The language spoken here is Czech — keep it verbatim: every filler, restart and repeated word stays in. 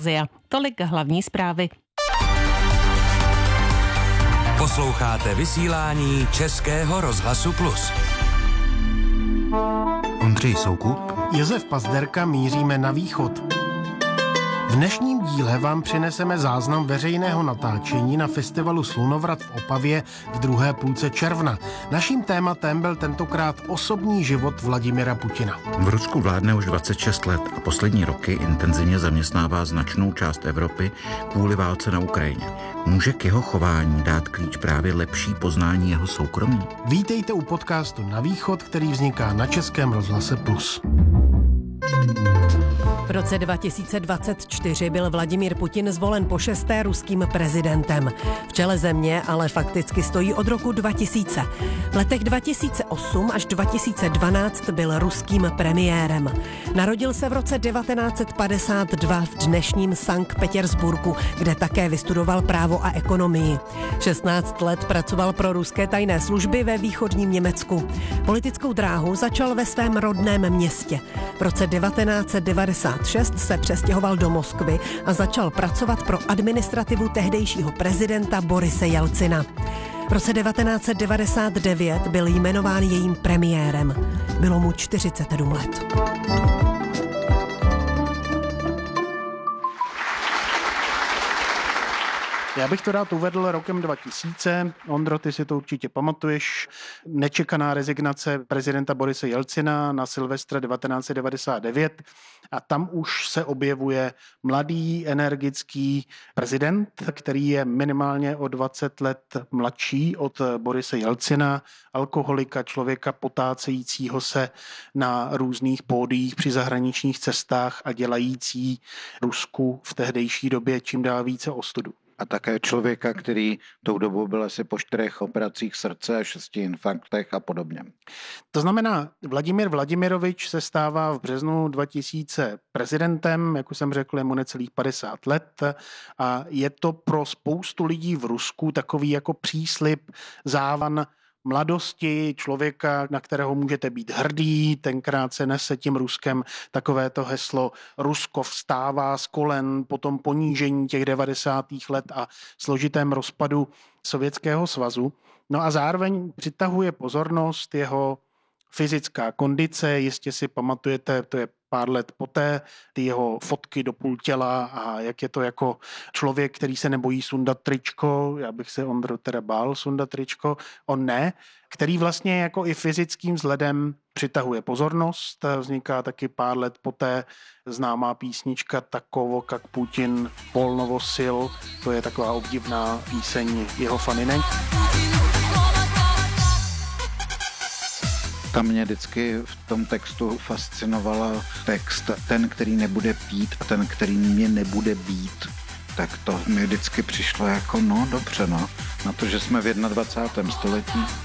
Zia, tolik hlavní zprávy. Posloucháte vysílání Českého rozhlasu Plus. Ondřej Soukup, Josef Pazderka, míříme na východ. V dnešním díle vám přineseme záznam veřejného natáčení na festivalu Slunovrat v Opavě v druhé půlce června. Naším tématem byl tentokrát osobní život Vladimira Putina. v Rusku vládne už dvacet šest let a poslední roky intenzivně zaměstnává značnou část Evropy kvůli válce na Ukrajině. Může k jeho chování dát klíč právě lepší poznání jeho soukromí? Vítejte u podcastu Na východ, který vzniká na Českém rozhlase Plus. V roce dva tisíce dvacet čtyři byl Vladimír Putin zvolen po šesté ruským prezidentem. V čele země ale fakticky stojí od roku dva tisíce. V letech dva tisíce osm až dva tisíce dvanáct byl ruským premiérem. Narodil se v roce devatenáct set padesát dva v dnešním Sankt Petersburgu, kde také vystudoval právo a ekonomii. šestnáct let pracoval pro ruské tajné služby ve východním Německu. Politickou dráhu začal ve svém rodném městě. V roce devatenáct set devadesát šest se přestěhoval do Moskvy a začal pracovat pro administrativu tehdejšího prezidenta Borise Jelcina. V roce devatenáct set devadesát devět byl jmenován jejím premiérem. Bylo mu čtyřicet sedm let. Já bych to rád uvedl rokem dva tisíce. Ondro, ty si to určitě pamatuješ. Nečekaná rezignace prezidenta Borise Jelcina na Silvestra devatenáct set devadesát devět a tam už se objevuje mladý, energický prezident, který je minimálně o dvacet let mladší od Borise Jelcina, alkoholika, člověka potácejícího se na různých pódiích při zahraničních cestách a dělající Rusku v tehdejší době čím dál více ostudu. A také člověka, který tou dobou byl asi po čtyřech operacích srdce a šesti infarktech a podobně. To znamená, Vladimír Vladimirovič se stává v březnu dva tisíce prezidentem, jak už jsem řekl, je mu necelých padesát let a je to pro spoustu lidí v Rusku takový jako příslib, závan mladosti, člověka, na kterého můžete být hrdý. Tenkrát se nese tím Ruskem takovéto heslo Rusko vstává z kolen po tom ponížení těch devadesátých let a složitém rozpadu Sovětského svazu. No a zároveň přitahuje pozornost jeho fyzická kondice. Jistě si pamatujete, to je pár let poté, ty jeho fotky do půl těla a jak je to jako člověk, který se nebojí sundat tričko, já bych se Ondro teda bál sundat tričko, on ne, který vlastně jako i fyzickým vzhledem přitahuje pozornost. Vzniká taky pár let poté známá písnička Takovo, jak Putin, polnovo sil, to je taková obdivná píseň jeho faninek. Tam mě vždycky v tom textu fascinovala text ten, který nebude pít a ten, který mě nebude být. Tak to mi vždycky přišlo jako no dobře, no, na to, že jsme v dvacátém prvním století.